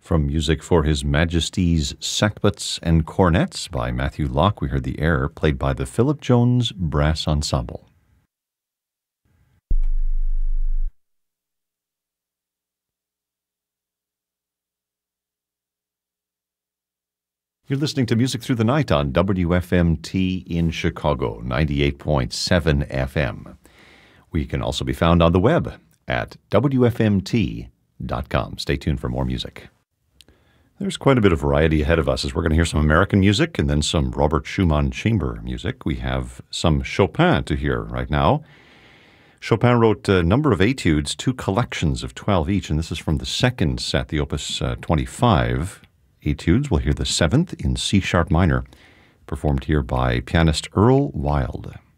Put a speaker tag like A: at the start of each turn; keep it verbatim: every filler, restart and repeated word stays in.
A: From music for His Majesty's Sackbuts and Cornets by Matthew Locke, we heard the air played by the Philip Jones Brass Ensemble. You're listening to Music Through the Night on W F M T in Chicago, ninety-eight point seven F M. We can also be found on the web at W F M T dot com. Stay tuned for more music. There's quite a bit of variety ahead of us as we're going to hear some American music and then some Robert Schumann chamber music. We have some Chopin to hear right now. Chopin wrote a number of etudes, two collections of twelve each, and this is from the second set, the Opus uh, twenty-five etudes. We'll hear the seventh in C-sharp minor, performed here by pianist Earl Wild.